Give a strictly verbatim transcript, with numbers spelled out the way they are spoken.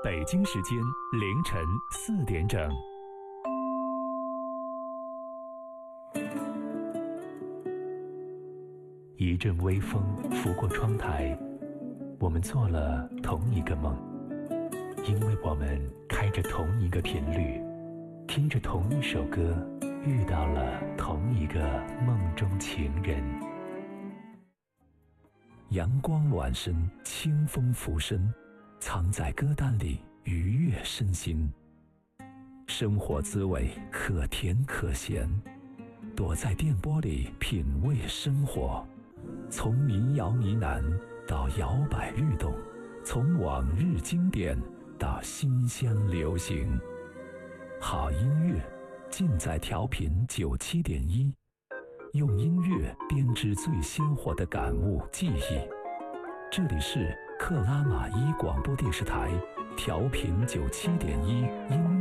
北京时间凌晨四点整。一阵微风拂过窗台，我们做了同一个梦，因为我们开着同一个频率，听着同一首歌，遇到了同一个梦中情人。阳光暖身，清风拂身，藏在歌单里愉悦身心。生活滋味可甜可咸，躲在电波里品味生活。从民谣呢喃到摇摆律动，从往日经典到新鲜流行，好音乐尽在调频九七点一，用音乐编织最鲜活的感悟记忆。这里是克拉玛依广播电视台调频九七点一音